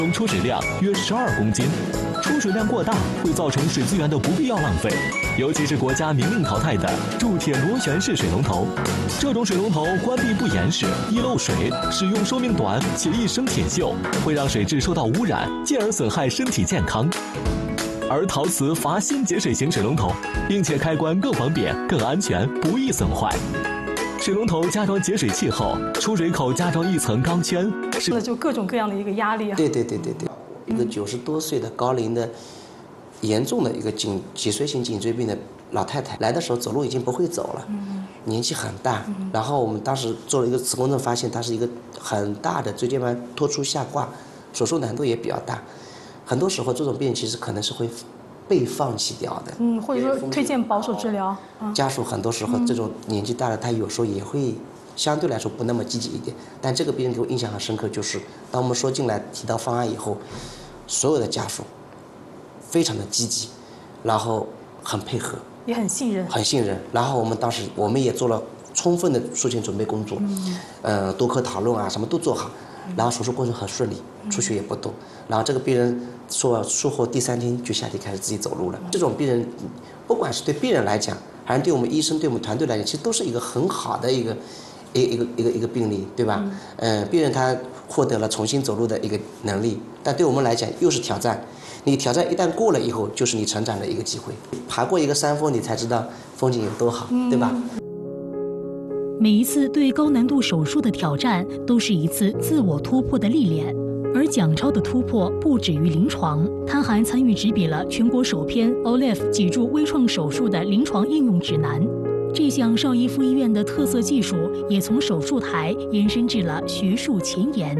总出水量约12公斤。出水量过大会造成水资源的不必要浪费，尤其是国家明令淘汰的铸铁螺旋式水龙头。这种水龙头关闭不严实，易漏水，使用寿命短且易生铁锈，会让水质受到污染，进而损害身体健康。而陶瓷阀芯节水型水龙头，并且开关更方便、更安全，不易损坏。水龙头加装节水器后，出水口加装一层钢圈， 那就各种各样的一个压力啊。 对。一个90多岁的高龄的、严重的一个脊髓型颈椎病的老太太，来的时候走路已经不会走了，年纪很大。然后我们当时做了一个磁共振，发现她是一个很大的椎间盘突出下挂，手术难度也比较大。很多时候这种病人其实可能是会被放弃掉的， 或者说推荐保守治疗。 家属很多时候这种年纪大了，他有时候也会相对来说不那么积极一点。但这个病人给我印象很深刻，就是当我们说进来提到方案以后，所有的家属非常的积极，然后很配合， 也很信任。 然后我们当时我们也做了充分的术前准备工作，多科讨论啊，什么都做好。然后手术过程很顺利，出血也不多。然后这个病人说术后第3天就下地开始自己走路了。这种病人，不管是对病人来讲，还是对我们医生、对我们团队来讲，其实都是一个很好的一个病例，对吧？病人他获得了重新走路的一个能力，但对我们来讲又是挑战。你挑战一旦过了以后，就是你成长的一个机会。爬过一个山峰，你才知道风景有多好，对吧？ 每一次对高难度手术的挑战，都是一次自我突破的历练。而蒋超的突破不止于临床，他还参与执笔了全国首篇 OLIF 脊柱微创手术的临床应用指南。这项邵逸夫医院的特色技术，也从手术台延伸至了学术前沿。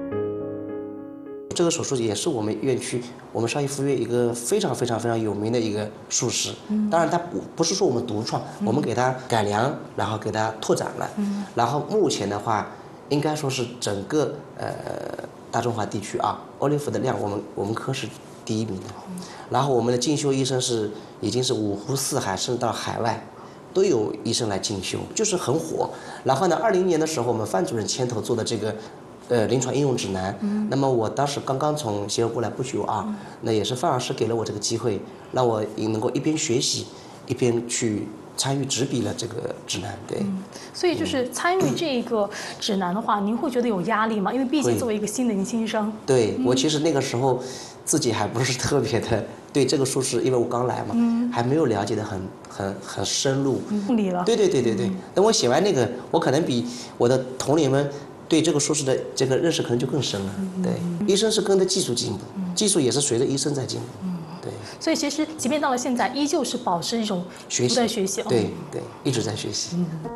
这个手术也是我们院区，我们邵逸夫院一个非常有名的一个术式。当然，它不是说我们独创，我们给它改良，然后给它拓展了。然后目前的话，应该说是整个大中华地区啊，OLIF的量我们科是第1名的。然后我们的进修医生已经是5湖4海，甚至到海外都有医生来进修，就是很火。然后呢，20年的时候，我们范主任牵头做的这个临床应用指南。那么我当时刚刚从协和过来不久啊，那也是范老师给了我这个机会，让我也能够一边学习一边去参与执笔了这个指南。对， 所以就是参与这个指南的话，您会觉得有压力吗？因为毕竟作为一个新的年轻医生。 对，我其实那个时候自己还不是特别的对这个术式，因为我刚来嘛，还没有了解的很深入。 理了。 对。等我写完那个，我可能比我的同龄们对这个术式的这个认识可能就更深了。对，医生是跟着技术进步，技术也是随着医生在进步。对。 所以其实即便到了现在，依旧是保持一种不断学习。 对，一直在学习。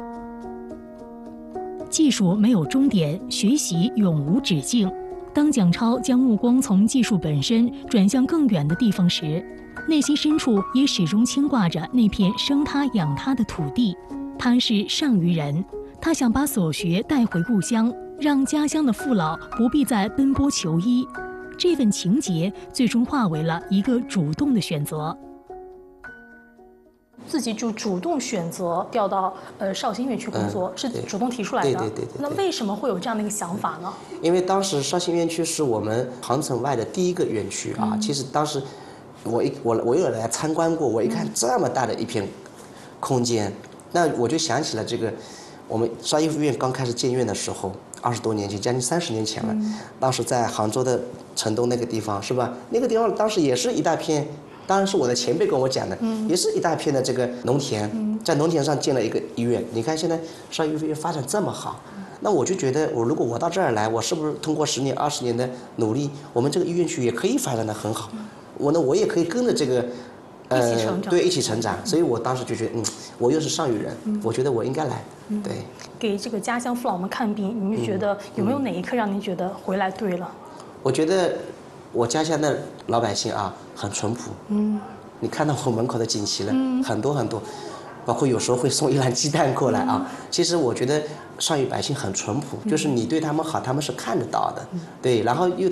技术没有终点，学习永无止境。当蒋超将目光从技术本身转向更远的地方时，内心深处也始终牵挂着那片生他养他的土地。他是上虞人，他想把所学带回故乡，让家乡的父老不必再奔波求医。这份情结最终化为了一个主动的选择。 自己就主动选择调到绍兴院区工作，是主动提出来的。 对。 那为什么会有这样的一个想法呢？ 因为当时绍兴院区是我们航城外的第1个院区啊。其实当时我有来参观过，我一看这么大的一片空间，那我就想起了这个我们邵逸夫院刚开始建院的时候，20多年前，将近30年前了。当时在杭州的城东那个地方，是吧？那个地方当时也是一大片。当然是我的前辈跟我讲的，也是一大片的这个农田，在农田上建了一个医院。你看现在邵逸夫院发展这么好，那我就觉得如果我到这儿来，我是不是通过10年、20年的努力，我们这个医院区也可以发展得很好？我也可以跟着这个一起成长。所以我当时就觉得，我又是上虞人，我觉得我应该来。对， 给这个家乡父老们看病，您就觉得有没有哪一刻让您觉得回来对了？ 我觉得我家乡的老百姓啊，很淳朴。你看到我门口的锦旗了，很多，包括有时候会送1篮鸡蛋过来啊。其实我觉得上虞百姓很淳朴，就是你对他们好，他们是看得到的。对，然后又